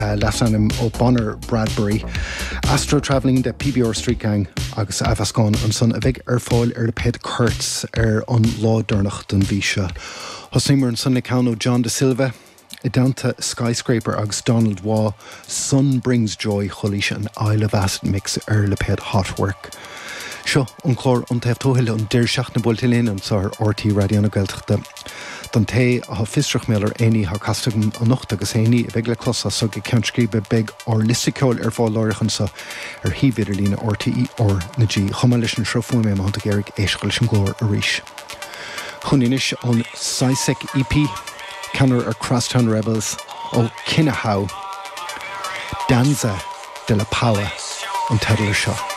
Lieutenant O'Bonnor Bradbury, Astro travelling de PBR Street Gang agus Avascon an son a big fáil le ped Kurtz an lá durnach don bhíse. Hosimmer an son Nicano John De Silva, I downta Skyscraper agus Donald Waugh, Sun Brings Joy cholis an Isle of Acid mix le ped Hot Work. Seo an chlór an taobh tóhill an deir seach na boltilín an sar RT Radio na Gaeltachta. Dan té a fistrach mélar éní ha castagum an nocht agus éní a bheith le closa so go ceantscríbe beg listicol fáil láirichansa hívidir lína RTE na G chuma leis an srofú mé mahananta Gerig éiscail sin glór a ríis. Chunínis an Sisek EP, Canner Crosstown Rebels ó Kinahau, Danza de la Paula an tedlar seo.